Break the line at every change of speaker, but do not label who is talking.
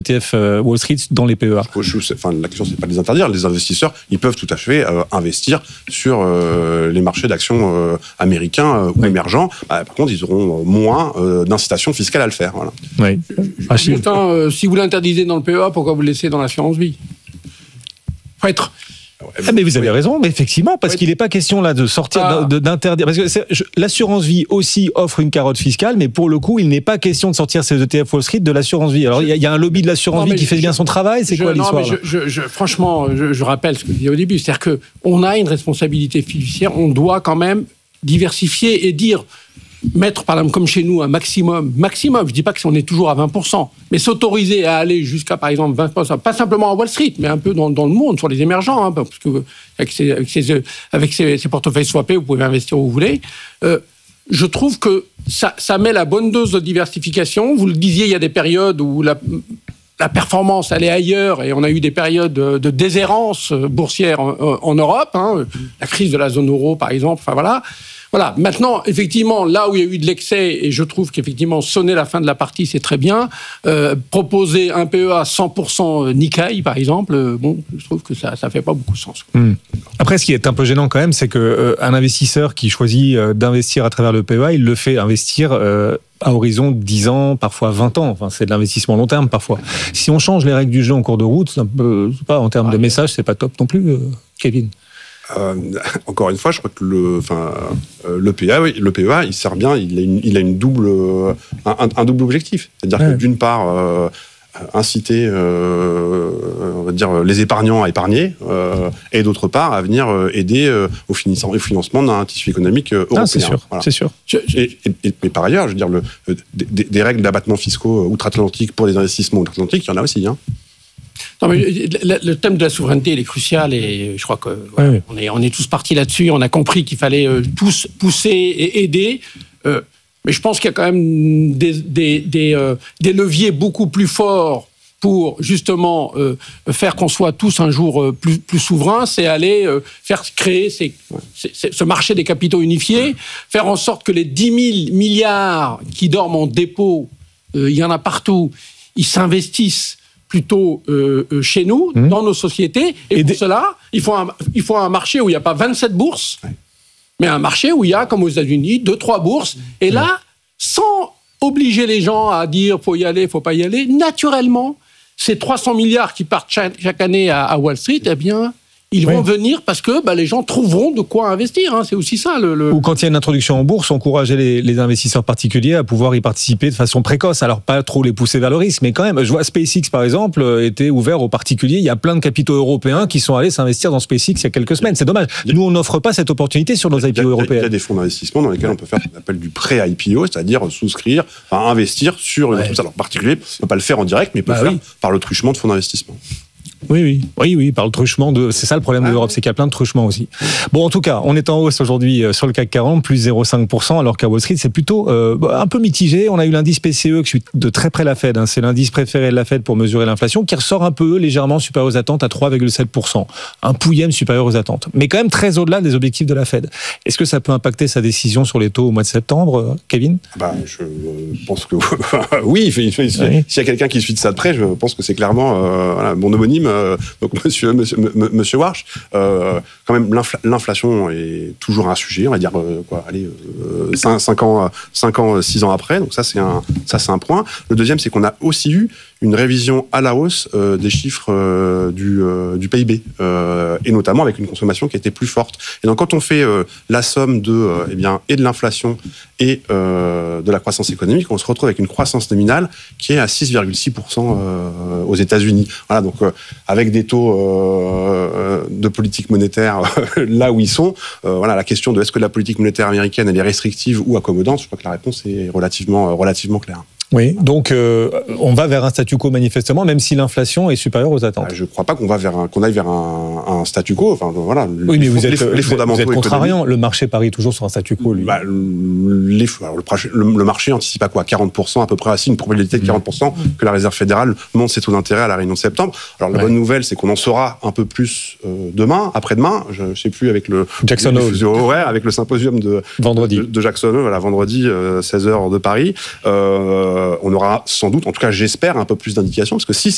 ETF Wall Street dans les PEA.
La question, c'est pas de les interdire. Les investisseurs, ils peuvent tout à fait investir sur les marchés d'actions américains ou émergents. Par contre, ils auront moins d'incitation fiscale à le faire. Voilà.
Oui.
Si vous l'interdisez dans le PEA, pourquoi vous le laissez dans l'assurance vie ? Faut être...
mais vous avez raison, mais effectivement, parce qu'il n'est pas question là de sortir, d'interdire. Parce que l'assurance vie aussi offre une carotte fiscale, mais pour le coup, il n'est pas question de sortir ces ETF Wall Street de l'assurance vie. Alors, il y a un lobby de l'assurance vie qui fait bien son travail. C'est quoi l'histoire ?
Franchement, je rappelle ce que je disais au début, c'est-à-dire qu'on a une responsabilité fiduciaire, on doit quand même diversifier et dire. Mettre, par exemple, comme chez nous, un maximum, je ne dis pas qu'on est toujours à 20%, mais s'autoriser à aller jusqu'à, par exemple, 20%, pas simplement à Wall Street, mais un peu dans le monde, sur les émergents, hein, parce que avec ces portefeuilles swappés, vous pouvez investir où vous voulez. Je trouve que ça met la bonne dose de diversification. Vous le disiez, il y a des périodes où la performance allait ailleurs et on a eu des périodes de déshérence boursière en Europe, hein, la crise de la zone euro, par exemple, enfin voilà. Voilà. Maintenant, effectivement, là où il y a eu de l'excès, et je trouve qu'effectivement, sonner la fin de la partie, c'est très bien. Proposer un PEA 100% Nikkei, par exemple, je trouve que ça fait pas beaucoup de sens.
Après, ce qui est un peu gênant quand même, c'est que un investisseur qui choisit d'investir à travers le PEA, il le fait investir à horizon de 10 ans, parfois 20 ans. Enfin, c'est de l'investissement long terme, parfois. Si on change les règles du jeu en cours de route, c'est un peu, pas, en termes de message, c'est pas top non plus, Kevin.
Encore une fois, je crois que le PEA, il sert bien, il a une double, un double objectif. C'est-à-dire que d'une part, inciter, on va dire, les épargnants à épargner, et d'autre part, à venir aider au financement d'un tissu économique européen.
C'est sûr,
voilà.
C'est sûr.
Mais par ailleurs, je veux dire, des règles d'abattement fiscaux outre-Atlantique pour les investissements outre-Atlantique, il y en a aussi, hein.
Non, mais le thème de la souveraineté, il est crucial et je crois que on est tous partis là-dessus. On a compris qu'il fallait tous pousser et aider. Mais je pense qu'il y a quand même des leviers beaucoup plus forts pour justement faire qu'on soit tous un jour plus souverains. C'est aller faire créer ce marché des capitaux unifiés, faire en sorte que les 10 000 milliards qui dorment en dépôt, il y en a partout, ils s'investissent plutôt chez nous, dans nos sociétés. Et pour cela, il faut un marché où il n'y a pas 27 bourses, mais un marché où il y a, comme aux États-Unis, 2-3 bourses. Et là, sans obliger les gens à dire « faut y aller, faut pas y aller », naturellement, ces 300 milliards qui partent chaque année à Wall Street, eh bien... Ils vont venir parce que les gens trouveront de quoi investir. Hein. C'est aussi ça.
Ou quand il y a une introduction en bourse, encourager les investisseurs particuliers à pouvoir y participer de façon précoce. Alors, pas trop les pousser vers le risque, mais quand même. Je vois SpaceX, par exemple, était ouvert aux particuliers. Il y a plein de capitaux européens qui sont allés s'investir dans SpaceX il y a quelques semaines. C'est dommage. Nous, on n'offre pas cette opportunité sur nos IPO européens.
Il y a des fonds d'investissement dans lesquels on peut faire ce qu'on appelle du pré-IPO, c'est-à-dire souscrire, investir sur une entreprise. Alors, particulier, on ne peut pas le faire en direct, mais peut faire par le truchement de fonds d'investissement.
Oui, par le truchement c'est ça le problème de l'Europe, c'est qu'il y a plein de truchements aussi. Bon, en tout cas, on est en hausse aujourd'hui sur le CAC 40, plus 0,5%, alors qu'à Wall Street, c'est plutôt un peu mitigé. On a eu l'indice PCE, qui suit de très près la Fed, hein. C'est l'indice préféré de la Fed pour mesurer l'inflation, qui ressort un peu légèrement supérieur aux attentes à 3,7%. Un pouillème supérieur aux attentes. Mais quand même très au-delà des objectifs de la Fed. Est-ce que ça peut impacter sa décision sur les taux au mois de septembre, Kevin ?
Je pense que oui. S'il y a quelqu'un qui suit de ça de près, je pense que c'est clairement mon homonyme, donc Monsieur Warsh. Quand même, l'inflation est toujours un sujet, on va dire 5 ans, 6 ans après. Donc ça c'est un point. Le deuxième, c'est qu'on a aussi eu une révision à la hausse des chiffres du PIB, et notamment avec une consommation qui était plus forte. Et donc quand on fait la somme et de l'inflation et de la croissance économique, on se retrouve avec une croissance nominale qui est à 6,6% aux États-Unis. Voilà, donc avec des taux de politique monétaire là où ils sont, la question de est-ce que la politique monétaire américaine elle est restrictive ou accommodante, je crois que la réponse est relativement claire.
Oui, donc on va vers un statu quo manifestement, même si l'inflation est supérieure aux attentes.
Je ne crois pas qu'on aille vers un statu quo. Enfin, voilà.
Oui, mais vous êtes
fondamentaux
contrariant. Le marché parie toujours sur un statu quo, lui.
Le marché anticipe à quoi ? 40% à peu près, une probabilité de 40% que la Réserve fédérale monte ses taux d'intérêt à la réunion de septembre. Alors la bonne nouvelle, c'est qu'on en saura un peu plus demain, après-demain. Je ne sais plus avec le
Jackson Hole,
avec le symposium de Jackson Hole, vendredi 16h de Paris. On aura sans doute, en tout cas j'espère, un peu plus d'indications, parce que si